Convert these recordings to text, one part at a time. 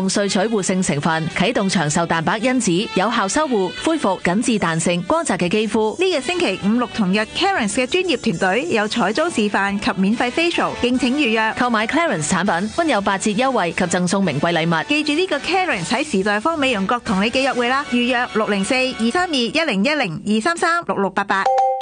用萃取活性成分，啟動長壽蛋白因子，有效修護、恢復緊緻彈性、光澤嘅肌膚。 呢個星期5、6同日 Clarence 嘅專業團隊有彩妝示範及免費 facial， 敬請預約。 購買 Clarence 產品均有8折優惠及贈送名貴禮物。 記住呢個 Clarence 喺時代坊美容閣同你嘅約會啦，預約604-232-1010-233-6688。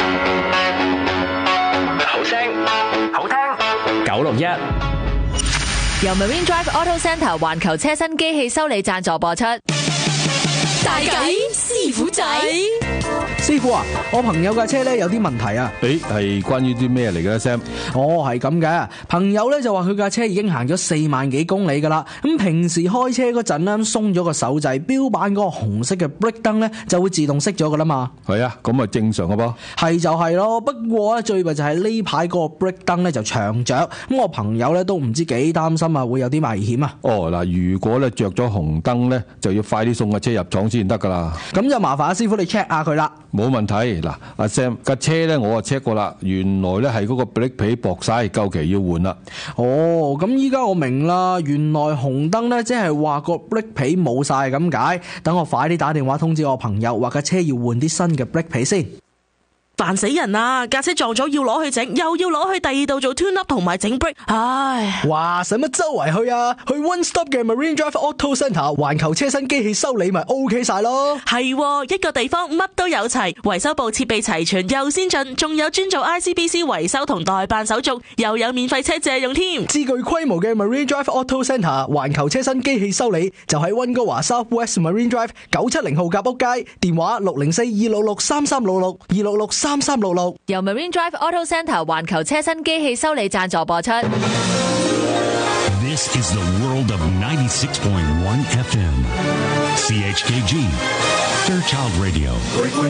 好聲好聽961。 由 Marine Drive Auto Centre 環球車身機器修理贊助播出。 大計師傅仔， 師傅啊，我朋友架車咧有啲問題啊。 係關於啲咩嚟嘅 Sam？ 係咁嘅，朋友咧就話佢架車已經行咗4萬幾公里噶啦。咁平時開車嗰陣咧鬆咗個手掣，標板嗰個紅色嘅 brake 燈咧就會自動熄咗噶啦嘛。 係啊，咁啊正常嘅噃。 係就係咯，不過咧最弊就係呢排嗰個 brake 燈咧就長着，咁我朋友咧都唔知幾擔心啊，會有啲危險啊。 嗱，如果咧着咗紅燈咧，就要快啲送架車入廠先得噶啦。 咁就麻煩阿師傅你 check 下佢啦。 冇問題。嗱，阿 Sam 架車咧我啊 check 過啦，原來咧係嗰個 brake 皮薄晒，夠期要換啦。 咁依家我明啦，原來紅燈咧即係話個 brake 皮冇晒咁解。等我快啲打電話通知我朋友，話架車要換啲新嘅 brake 皮先。 煩死人啦！架車撞咗要攞去整，又要攞去第二度做 tune up 同埋整 brake， 唉！ 哇，使乜周圍去啊？去 One Stop 嘅 Marine Drive Auto Centre 環球車身機器修理咪 OK 晒咯。 係，一個地方乜都有齊，維修部設備齊全又先進，仲有專做 ICBC 維修同代辦手續，又有免費車借用添。 至具規模嘅 Marine Drive Auto Centre 環球車身機器修理就喺溫哥華 South West Marine Drive 970號夾屋街，電話604-266-3366 266-3366。 由 Marine Drive Auto Centre 環球車身機器修理贊助播出。 This is the world of 96.1 FM. CHKG, Fairchild Radio.